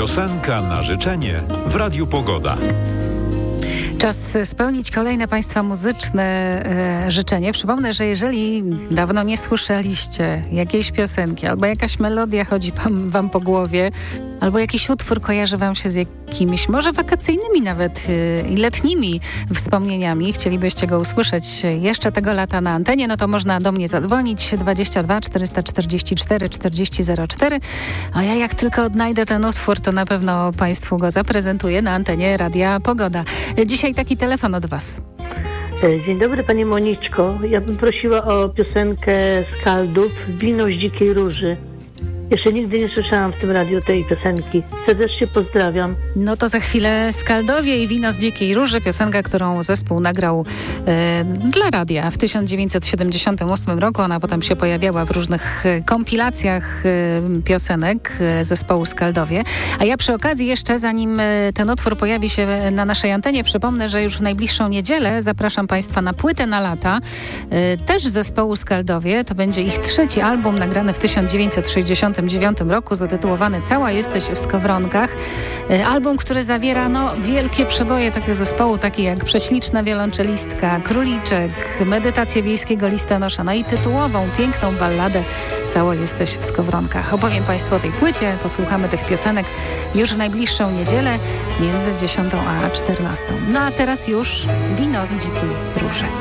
Piosenka na życzenie w Radiu Pogoda. Czas spełnić kolejne Państwa muzyczne życzenie. Przypomnę, że jeżeli dawno nie słyszeliście jakiejś piosenki, albo jakaś melodia chodzi wam po głowie, albo jakiś utwór kojarzy wam się z jakimiś, może wakacyjnymi nawet i letnimi wspomnieniami, chcielibyście go usłyszeć jeszcze tego lata na antenie, no to można do mnie zadzwonić 22 444 4004, a ja jak tylko odnajdę ten utwór, to na pewno Państwu go zaprezentuję na antenie Radia Pogoda. Dzisiaj taki telefon od Was. Dzień dobry Pani Moniczko. Ja bym prosiła o piosenkę Skaldów Wino z dzikiej róży. Jeszcze nigdy nie słyszałam w tym radiu tej piosenki. Serdecznie pozdrawiam. No to za chwilę Skaldowie i Wino z dzikiej róży, piosenka, którą zespół nagrał dla radia w 1978 roku. Ona potem się pojawiała w różnych kompilacjach piosenek zespołu Skaldowie. A ja przy okazji jeszcze, zanim ten utwór pojawi się na naszej antenie, przypomnę, że już w najbliższą niedzielę zapraszam Państwa na płytę na lata. Też zespołu Skaldowie. To będzie ich trzeci album nagrany w 1969 roku, zatytułowany Cała jesteś w skowronkach. Album, który zawiera wielkie przeboje tego zespołu, takie jak Prześliczna wiolonczelistka, Króliczek, Medytacje wiejskiego listonosza, i tytułową, piękną balladę Cała jesteś w skowronkach. Opowiem Państwu o tej płycie, posłuchamy tych piosenek już w najbliższą niedzielę między 10 a 14. No a teraz już Wino z dzikiej róży.